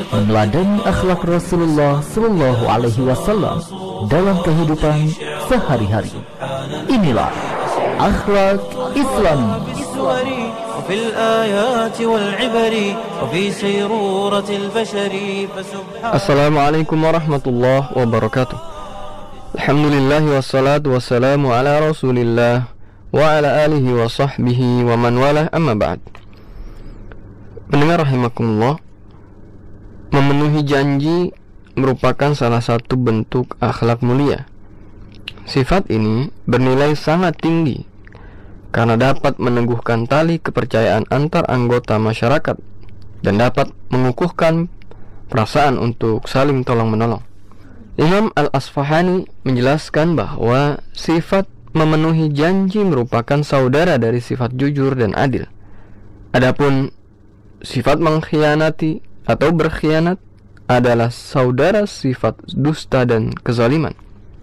meneladani akhlak Rasulullah Sallallahu Alaihi Wasallam dalam kehidupan sehari-hari. Inilah akhlak Islam. وفي الآيات والعبر وفي سيرورة البشر فسبحان. Assalamualaikum warahmatullahi wabarakatuh. Alhamdulillah wassalatu wassalamu ala Rasulillah wa ala alihi wa sahbihi wa man walah, amma ba'd. Pendengar rahimakumullah, memenuhi janji merupakan salah satu bentuk akhlak mulia. Sifat ini bernilai sangat tinggi karena dapat meneguhkan tali kepercayaan antar anggota masyarakat dan dapat mengukuhkan perasaan untuk saling tolong-menolong. Imam Al-Asfahani menjelaskan bahwa sifat memenuhi janji merupakan saudara dari sifat jujur dan adil. Adapun sifat mengkhianati atau berkhianat adalah saudara sifat dusta dan kezaliman.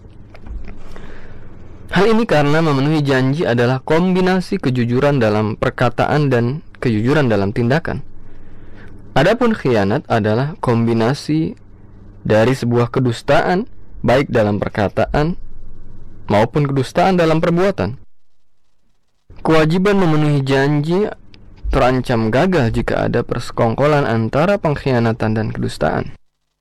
Hal ini karena memenuhi janji adalah kombinasi kejujuran dalam perkataan dan kejujuran dalam tindakan. Adapun khianat adalah kombinasi dari sebuah kedustaan baik dalam perkataan maupun kedustaan dalam perbuatan. Kewajiban memenuhi janji terancam gagal jika ada persekongkolan antara pengkhianatan dan kedustaan.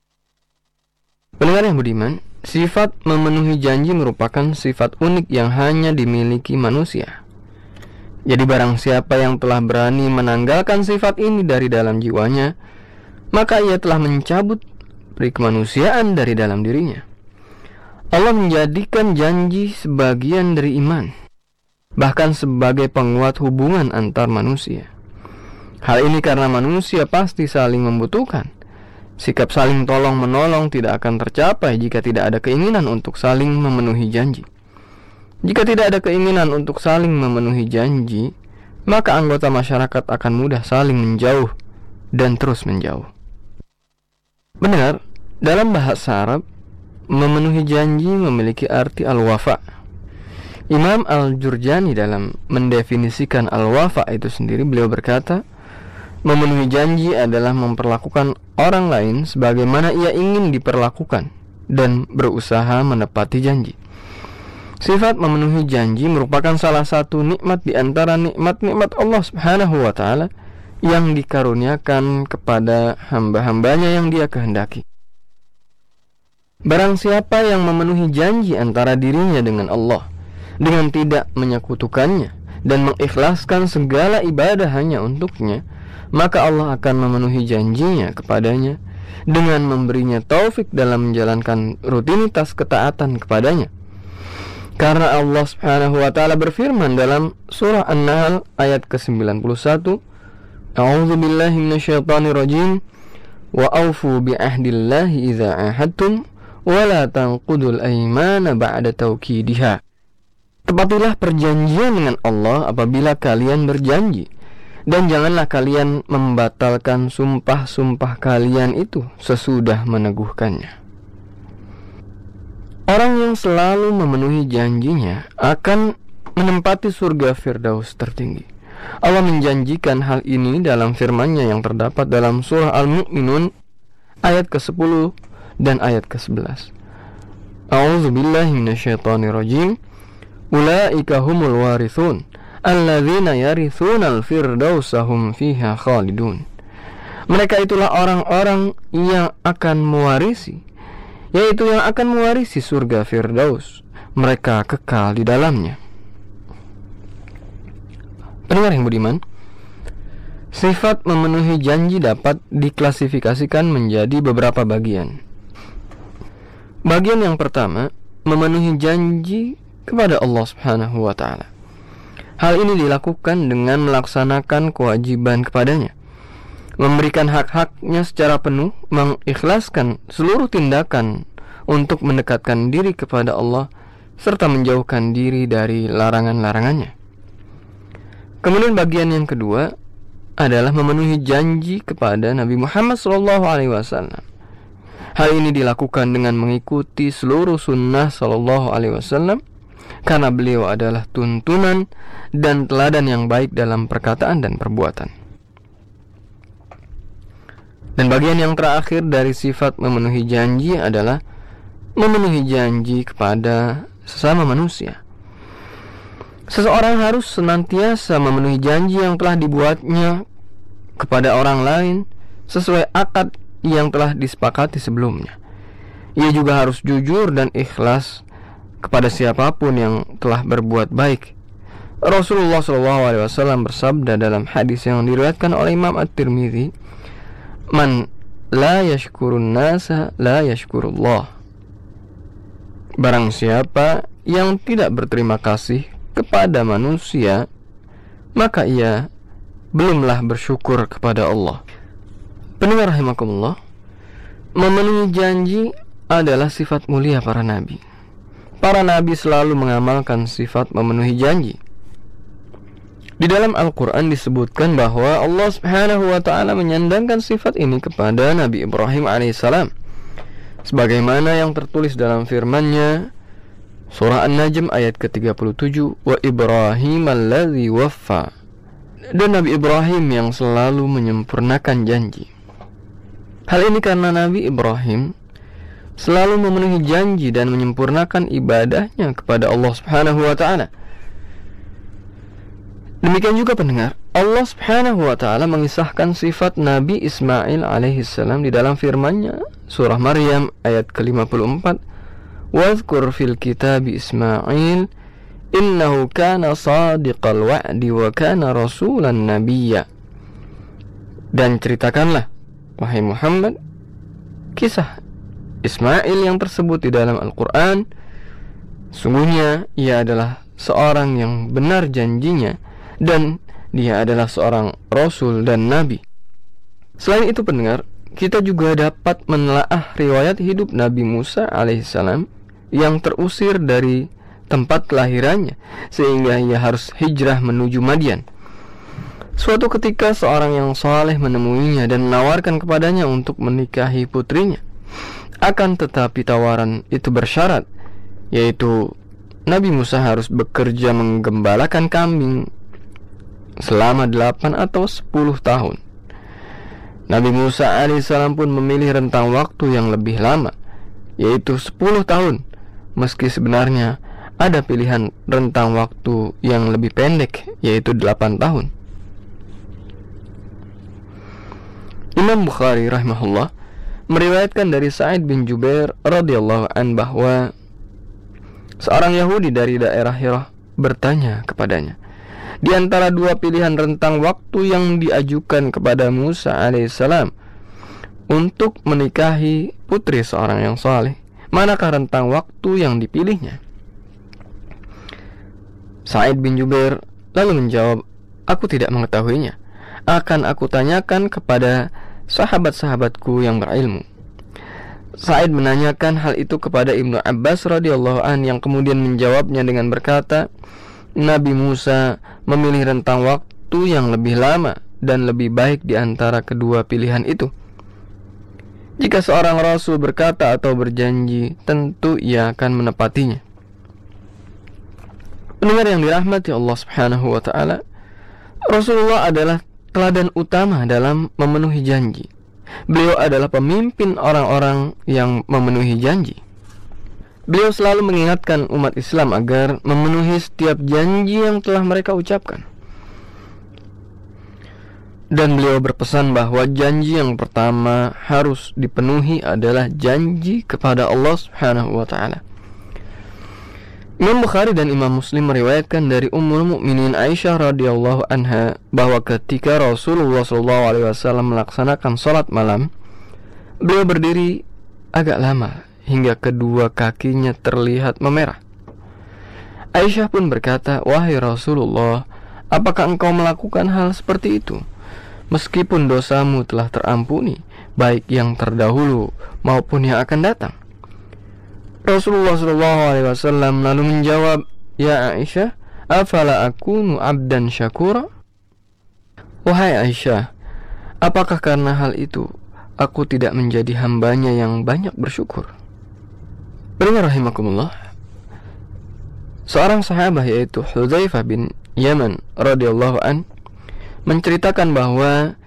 Pendengar yang budiman, sifat memenuhi janji merupakan sifat unik yang hanya dimiliki manusia. Jadi barang siapa yang telah berani menanggalkan sifat ini dari dalam jiwanya, maka ia telah mencabut peri kemanusiaan dari dalam dirinya. Allah menjadikan janji sebagian dari iman, bahkan sebagai penguat hubungan antar manusia. Hal ini karena manusia pasti saling membutuhkan. Sikap saling tolong-menolong tidak akan tercapai jika tidak ada keinginan untuk saling memenuhi janji. Jika tidak ada keinginan untuk saling memenuhi janji, maka anggota masyarakat akan mudah saling menjauh dan terus menjauh. Benar, dalam bahasa Arab, memenuhi janji memiliki arti al-wafa. Imam Al-Jurjani dalam mendefinisikan al-wafa itu sendiri, beliau berkata, memenuhi janji adalah memperlakukan orang lain sebagaimana ia ingin diperlakukan dan berusaha menepati janji. Sifat memenuhi janji merupakan salah satu nikmat di antara nikmat-nikmat Allah Subhanahu wa taala yang dikaruniakan kepada hamba-hambanya yang Dia kehendaki. Barang siapa yang memenuhi janji antara dirinya dengan Allah dengan tidak menyekutukannya dan mengikhlaskan segala ibadah hanya untuknya, maka Allah akan memenuhi janjinya kepadanya dengan memberinya taufik dalam menjalankan rutinitas ketaatan kepadanya. Karena Allah Subhanahu wa taala berfirman dalam surah An-Nahl ayat ke-91, A'udzu billahi minasyaitonir rajim, wa aufu bi ahdillahi idza ahadtum wa la tanqudul aymana ba'da tawkidiha. Tepatilah perjanjian dengan Allah apabila kalian berjanji, dan janganlah kalian membatalkan sumpah-sumpah kalian itu sesudah meneguhkannya. Orang yang selalu memenuhi janjinya akan menempati surga Firdaus tertinggi. Allah menjanjikan hal ini dalam firman-Nya yang terdapat dalam surah Al-Mu'minun ayat ke-10 dan ayat ke-11. A'udzu billahi minasyaitonir rajim. Ulaika humul warithun alladzina yarithunal firdausa hum fiha khalidun. Mereka itulah orang-orang yang akan mewarisi, yaitu yang akan mewarisi surga Firdaus. Mereka kekal di dalamnya. Pendengar yang budiman, sifat memenuhi janji dapat diklasifikasikan menjadi beberapa bagian. Bagian yang pertama, memenuhi janji kepada Allah Subhanahu wa taala. Hal ini dilakukan dengan melaksanakan kewajiban kepadanya, memberikan hak-haknya secara penuh, mengikhlaskan seluruh tindakan untuk mendekatkan diri kepada Allah, serta menjauhkan diri dari larangan-larangannya. Kemudian bagian yang kedua adalah memenuhi janji kepada Nabi Muhammad SAW. Hal ini dilakukan dengan mengikuti seluruh sunnah SAW, karena beliau adalah tuntunan dan teladan yang baik dalam perkataan dan perbuatan. Dan bagian yang terakhir dari sifat memenuhi janji adalah memenuhi janji kepada sesama manusia. Seseorang harus senantiasa memenuhi janji yang telah dibuatnya kepada orang lain sesuai akad yang telah disepakati sebelumnya. Ia juga harus jujur dan ikhlas kepada siapapun yang telah berbuat baik. Rasulullah SAW bersabda dalam hadis yang diriwayatkan oleh Imam At-Tirmidzi, "Man la yashkurun nasa la yashkurullah." Barang siapa yang tidak berterima kasih kepada manusia, maka ia belumlah bersyukur kepada Allah. Pendengar rahimakumullah, memenuhi janji adalah sifat mulia para nabi. Para nabi selalu mengamalkan sifat memenuhi janji. Di dalam Al-Quran disebutkan bahwa Allah Subhanahu wa ta'ala menyandangkan sifat ini kepada Nabi Ibrahim alaihissalam, sebagaimana yang tertulis dalam firman-Nya surah An-Najm ayat ke-37, "Wa Ibrahim alladzi waffa." Dan Nabi Ibrahim yang selalu menyempurnakan janji. Hal ini karena Nabi Ibrahim selalu memenuhi janji dan menyempurnakan ibadahnya kepada Allah Subhanahu wa ta'ala. Demikian juga pendengar, Allah Subhanahu wa ta'ala mengisahkan sifat Nabi Ismail alaihissalam di dalam firman-Nya surah Maryam ayat ke-54, "Wadhkur fil kitabi Ismail innahu kana sadiqal wa'di wa kana rasulan nabiyya." Dan ceritakanlah, wahai Muhammad, kisah Ismail yang tersebut di dalam Al-Quran. Sungguhnya ia adalah seorang yang benar janjinya, dan dia adalah seorang rasul dan nabi. Selain itu pendengar, kita juga dapat menelaah riwayat hidup Nabi Musa alaihissalam yang terusir dari tempat kelahirannya sehingga ia harus hijrah menuju Madian. Suatu ketika seorang yang saleh menemuinya dan menawarkan kepadanya untuk menikahi putrinya. Akan tetapi tawaran itu bersyarat, yaitu Nabi Musa harus bekerja menggembalakan kambing selama 8 atau 10 tahun. Nabi Musa alaihissalam pun memilih rentang waktu yang lebih lama, yaitu 10 tahun, meski sebenarnya ada pilihan rentang waktu yang lebih pendek, yaitu 8 tahun. Imam Bukhari rahimahullah meriwayatkan dari Sa'id bin Jubair radhiyallahu an bahwa seorang Yahudi dari daerah Hirah bertanya kepadanya, di antara dua pilihan rentang waktu yang diajukan kepada Musa alaihissalam untuk menikahi putri seorang yang saleh, manakah rentang waktu yang dipilihnya? Sa'id bin Jubair lalu menjawab, "Aku tidak mengetahuinya. Akan aku tanyakan kepada sahabat-sahabatku yang berilmu." Sa'id menanyakan hal itu kepada Ibnu Abbas radhiyallahu an yang kemudian menjawabnya dengan berkata, Nabi Musa memilih rentang waktu yang lebih lama dan lebih baik di antara kedua pilihan itu. Jika seorang rasul berkata atau berjanji, tentu ia akan menepatinya. Pendengar yang dirahmati Allah Subhanahu wa ta'ala, Rasulullah adalah teladan utama dalam memenuhi janji. Beliau adalah pemimpin orang-orang yang memenuhi janji. Beliau selalu mengingatkan umat Islam agar memenuhi setiap janji yang telah mereka ucapkan. Dan beliau berpesan bahwa janji yang pertama harus dipenuhi adalah janji kepada Allah Subhanahu wa ta'ala. Imam Bukhari dan Imam Muslim meriwayatkan dari Ummul Mukminin Aisyah radhiyallahu anha bahwa ketika Rasulullah SAW melaksanakan salat malam, beliau berdiri agak lama hingga kedua kakinya terlihat memerah. Aisyah pun berkata, "Wahai Rasulullah, apakah engkau melakukan hal seperti itu? Meskipun dosamu telah terampuni, baik yang terdahulu maupun yang akan datang." Rasulullah SAW lalu menjawab, "Ya Aisyah, afala akunu abdan syakura?" Wahai Aisyah, apakah karena hal itu aku tidak menjadi hambanya yang banyak bersyukur? Pendengar rahimakumullah, seorang sahabat yaitu Hudzaifah bin Yaman radhiyallahu an menceritakan bahwa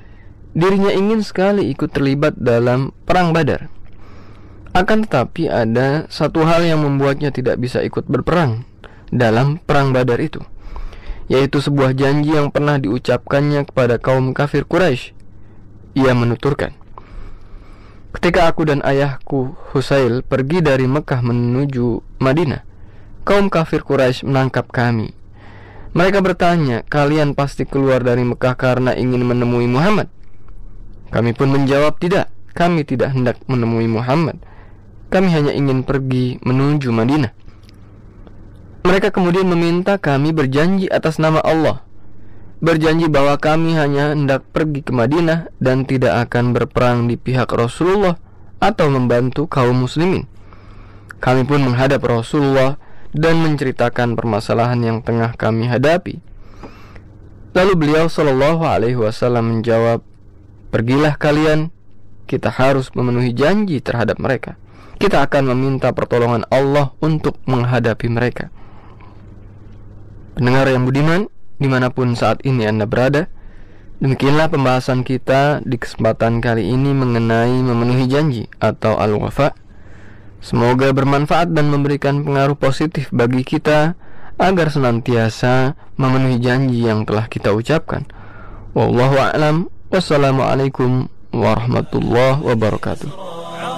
Dirinya ingin sekali ikut terlibat dalam perang Badar. Akan tetapi ada satu hal yang membuatnya tidak bisa ikut berperang dalam perang Badar itu, yaitu sebuah janji yang pernah diucapkannya kepada kaum kafir Quraisy. Ia menuturkan, ketika aku dan ayahku Husail pergi dari Mekah menuju Madinah, kaum kafir Quraisy menangkap kami. Mereka bertanya, kalian pasti keluar dari Mekah karena ingin menemui Muhammad? Kami pun menjawab, tidak, kami tidak hendak menemui Muhammad. Kami hanya ingin pergi menuju Madinah. Mereka kemudian meminta kami berjanji atas nama Allah, berjanji bahwa kami hanya hendak pergi ke Madinah dan tidak akan berperang di pihak Rasulullah atau membantu kaum muslimin. Kami pun menghadap Rasulullah dan menceritakan permasalahan yang tengah kami hadapi. Lalu beliau sallallahu alaihi wasallam menjawab, pergilah kalian, kita harus memenuhi janji terhadap mereka. Kita akan meminta pertolongan Allah untuk menghadapi mereka. Pendengar yang budiman, dimanapun saat ini Anda berada, demikianlah pembahasan kita di kesempatan kali ini mengenai memenuhi janji atau al-wafa. Semoga bermanfaat dan memberikan pengaruh positif bagi kita agar senantiasa memenuhi janji yang telah kita ucapkan. Wallahu a'lam. Wassalamualaikum warahmatullahi wabarakatuh.